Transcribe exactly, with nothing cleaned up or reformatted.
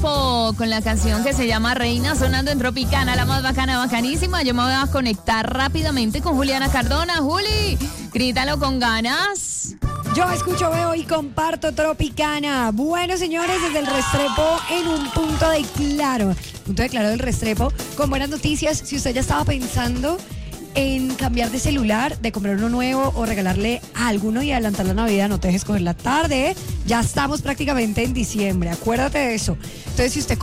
Restrepo con la canción que se llama Reina, sonando en Tropicana, la más bacana, bacanísima. Yo me voy a conectar rápidamente con Juliana Cardona. Juli, grítalo con ganas. Yo escucho, veo y comparto Tropicana. Bueno, señores, desde el Restrepo en un punto de claro. Punto de claro del Restrepo. Con buenas noticias, si usted ya estaba pensando en cambiar de celular, de comprar uno nuevo o regalarle a alguno y adelantar la Navidad, no te dejes coger la tarde, ¿eh? Ya estamos prácticamente en diciembre, acuérdate de eso. Entonces, si usted